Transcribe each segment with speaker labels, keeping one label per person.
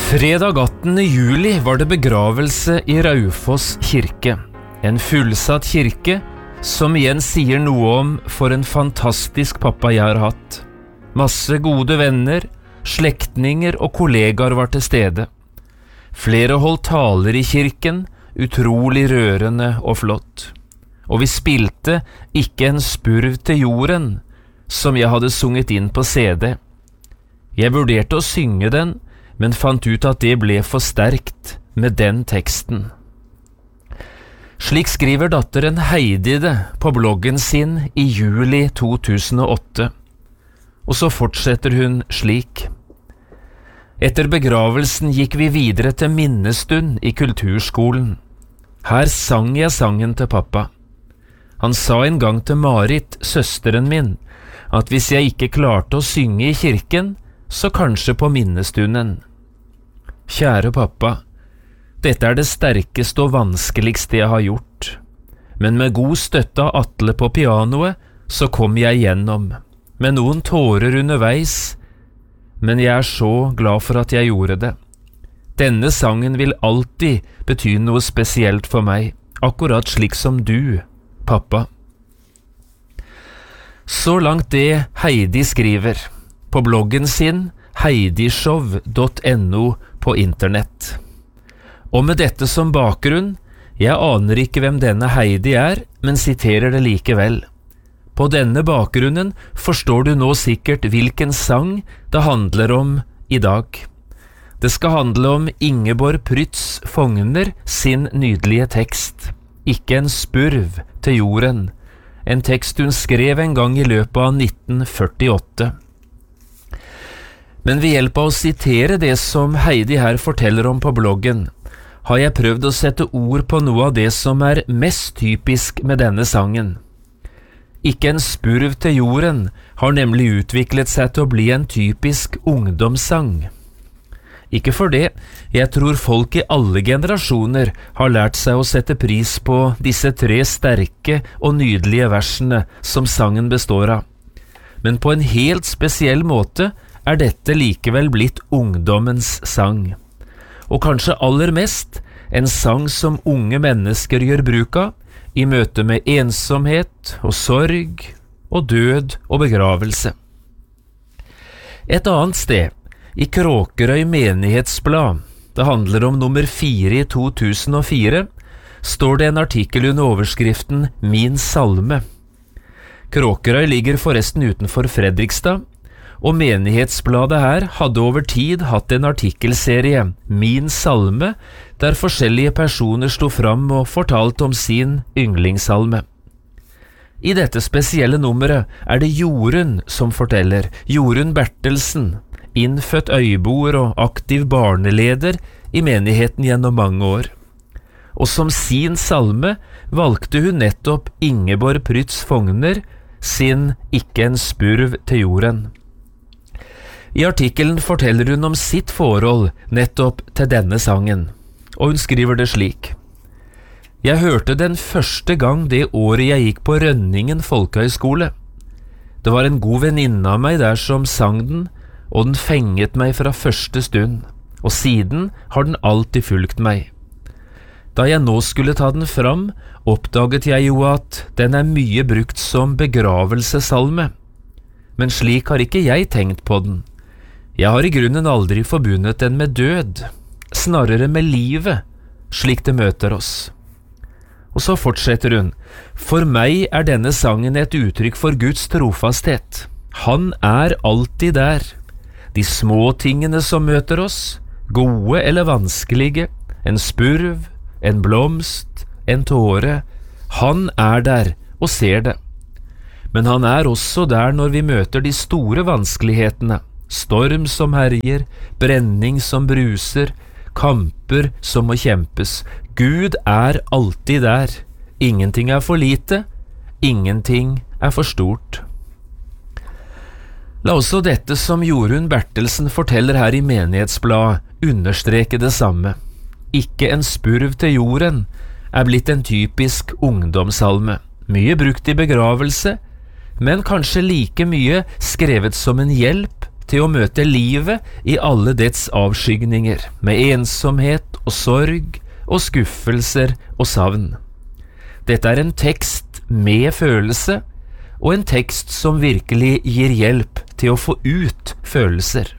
Speaker 1: Fredag 18. juli var det begravelse i Raufoss kirke. En fullsatt kirke som igjen sier noe om for en fantastisk pappa jeg har hatt. Masse gode venner, slektninger og kollegaer var til stede. Flere holdt taler i kirken, utrolig rørende og flott. Og vi spilte Ikke en spurv til jorden, som jeg hadde sunget inn på CD. Jeg vurderte å synge den, men fant ut at det ble for sterkt med den teksten. Slik skriver datteren Heidi det på bloggen sin i juli 2008. Og så fortsetter hun slik. Etter begravelsen gikk vi videre til minnestund i kulturskolen. Her sang jeg sangen til pappa. Han sa en gang til Marit, søsteren min, at hvis jeg ikke klarte å synge i kirken, så kanskje på minnestunden. Kjære pappa, dette er det sterkeste og vanskeligste jeg har gjort, men med god støtte av Atle på pianoet, så kom jeg gjennom, med noen tårer underveis, men jeg er så glad for at jeg gjorde det. Denne sangen vil alltid bety noe spesielt for meg, akkurat slik som du, pappa. Så langt det Heidi skriver, på bloggen sin heidishow.no på internett. Og med dette som bakgrunn, jeg aner ikke hvem denne Heidi er, men siterer det likevel. På denne bakgrunnen forstår du nå sikkert hvilken sang det handler om i dag. Det skal handle om Ingeborg Prytz Fogner sin nydelige tekst, Ikke en spurv til jorden, en tekst hun skrev en gang i løpet av 1948. Men ved hjelp av å sitere det som Heidi her forteller om på bloggen, har jeg prøvd å sette ord på noe av det som er mest typisk med denne sangen. Ikke en spurv til jorden har nemlig utviklet seg til å bli en typisk ungdomssang. Ikke for det, jeg tror folk i alle generasjoner har lært seg å sette pris på disse 3 sterke og nydelige versene som sangen består av. Men på en helt spesiell måte er dette likevel blitt ungdommens sang. Og kanskje aller mest en sang som unge mennesker gjør bruk av i møte med ensomhet og sorg og død og begravelse. Et annet sted, i Kråkerøy menighetsblad, det handler om nummer 4 i 2004, står det en artikkel under overskriften Min salme. Kråkerøy ligger forresten utenfor Fredrikstad, og menighetsbladet her hadde over tid hatt en artikkelserie, Min salme, der forskjellige personer sto fram og fortalte om sin yndlingssalme. I dette spesielle nummeret er det Jorunn som forteller, Jorunn Bertelsen, innfødt øyboer og aktiv barneleder i menigheten gjennom mange år. Og som sin salme valgte hun nettopp Ingeborg Prytz Fogner sin Ikke en spurv til jorden. I artikkelen forteller hun om sitt forhold nettopp til denne sangen, og hun skriver det slik. Jeg hørte den første gang det året jeg gikk på Rønningen folkehøyskole. Det var en god venninne av meg der som sang den, og den fenget meg fra første stund, og siden har den alltid fulgt meg. Da jeg nå skulle ta den fram, oppdaget jeg jo at den er mye brukt som begravelsessalme. Men slik har ikke jeg tenkt på den. Jeg har i grunnen aldri forbundet den med død, snarere med livet, slik det møter oss. Og så fortsetter hun, for meg er denne sangen et uttrykk for Guds trofasthet. Han er alltid der. De små tingene som møter oss, gode eller vanskelige, en spurv, en blomst, en tåre, han er der og ser det. Men han er også der når vi møter de store vanskelighetene, storm som herjer, brenning som bruser, kamper som må kjempes. Gud er alltid der. Ingenting er for lite, ingenting er for stort. La også dette som Jorunn Bertelsen forteller her i menighetsbladet understreke det samme. Ikke en spurv til jorden er blitt en typisk ungdomssalme, mye brukt i begravelse, men kanskje like mye skrevet som en hjelp til å møte livet i alle dets avskygninger, med ensomhet og sorg og skuffelser og savn. Dette er en tekst med følelse, og en tekst som virkelig gir hjelp til å få ut følelser.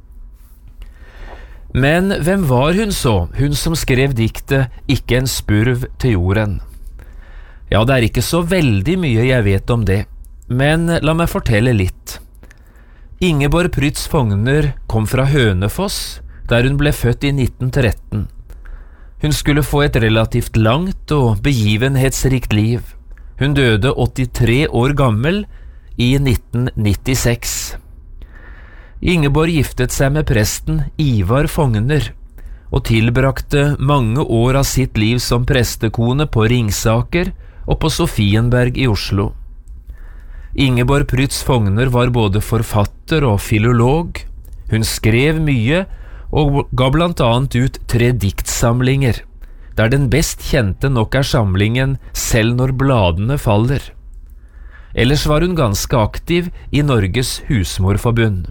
Speaker 1: Men hvem var hun så, hun som skrev diktet «Ikke en spurv til jorden»? Ja, det er ikke så veldig mye jeg vet om det, men la meg fortelle litt. Ingeborg Prytz Fogner kom fra Hønefoss, der hun ble født i 1913. Hun skulle få et relativt langt og begivenhetsrikt liv. Hun døde 83 år gammel i 1996. Ingeborg giftet seg med presten Ivar Fogner, og tilbrakte mange år av sitt liv som prestekone på Ringsaker og på Sofienberg i Oslo. Ingeborg Prytz Fogner var både forfatter og filolog. Hun skrev mye og ga blant annet ut 3 diktsamlinger, der den best kjente nok er samlingen «Selv når bladene faller». Ellers var hun ganske aktiv i Norges Husmorforbund.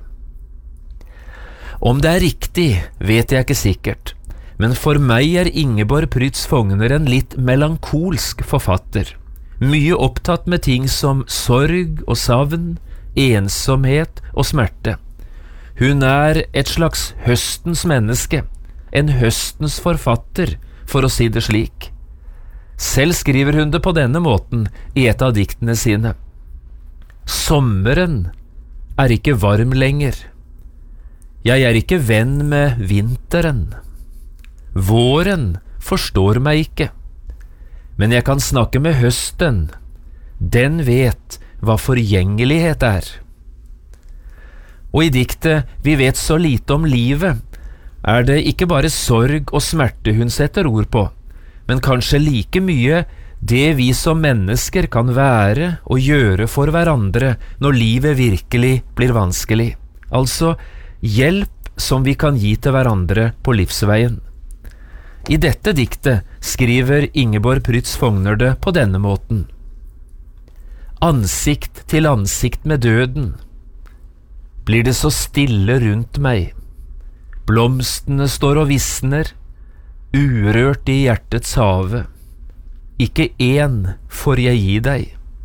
Speaker 1: Om det er riktig, vet jeg ikke sikkert, men for meg er Ingeborg Prytz Fogner en litt melankolsk forfatter, mye opptatt med ting som sorg og savn, ensomhet og smerte. Hun er et slags høstens menneske, en høstens forfatter, for å si det slik. Selv skriver hun det på denne måten i et av diktene sine. Sommeren er ikke varm lenger. Jeg er ikke venn med vinteren. Våren forstår meg ikke. Men jeg kan snakke med høsten. Den vet hva forgjengelighet er. Og i diktet «Vi vet så lite om livet» er det ikke bare sorg og smerte hun setter ord på, men kanskje like mye det vi som mennesker kan være og gjøre for hverandre når livet virkelig blir vanskelig. Altså hjelp som vi kan gi til hverandre på livsveien. I dette diktet skriver Ingeborg Prytz Fogner det på denne måten. Ansikt til ansikt med døden. Blir det så stille rundt meg. Blomstene står og visner, urørt i hjertets have. Ikke én får jeg gi deg.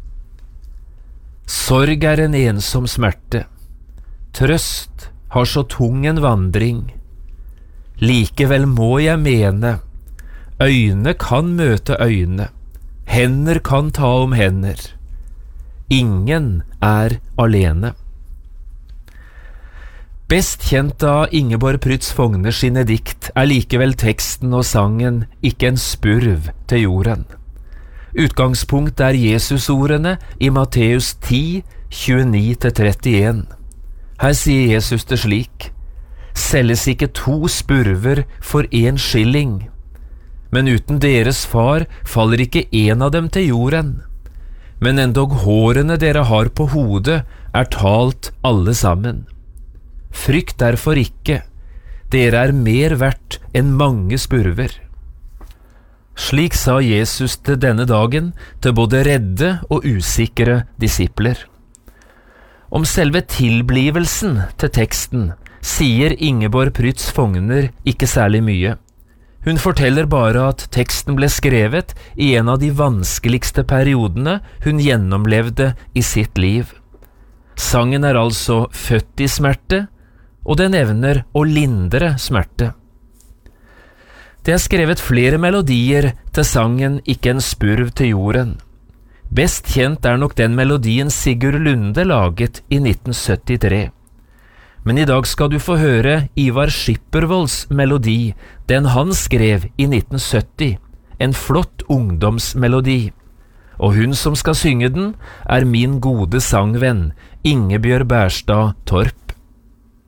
Speaker 1: Sorg er en ensom smerte. Trøst har så tung en vandring. Likevel må jeg mene, øyne kan møte øyne, hender kan ta om hender. Ingen er alene. Best kjent av Ingeborg Prytz Fogner sine dikt er likevel teksten og sangen «Ikke en spurv til jorden». Utgangspunkt er Jesusordene i Matteus 10, 29-31. Her sier Jesus det slik: «Selges ikke 2 spurver for 1 skilling, men uten deres far faller ikke en av dem til jorden. Men endog hårene dere har på hodet er talt alle sammen. Frykt derfor ikke, dere er mer verdt enn mange spurver.» Slik sa Jesus til denne dagen til både redde og usikre disipler. Om selve tilblivelsen til teksten sier Ingeborg Prytz Fogner ikke særlig mye. Hun forteller bare at teksten ble skrevet i en av de vanskeligste periodene hun gjennomlevde i sitt liv. Sangen er altså født i smerte, og den evner å lindre smerte. Det er skrevet flere melodier til sangen «Ikke en spurv til jorden». Best kjent er nok den melodien Sigurd Lunde laget i 1973. Men i dag skal du få høre Ivar Skippervolds melodi, den han skrev i 1970, en flott ungdomsmelodi. Og hun som skal synge den er min gode sangvenn Ingebjørg Bærstad Torp.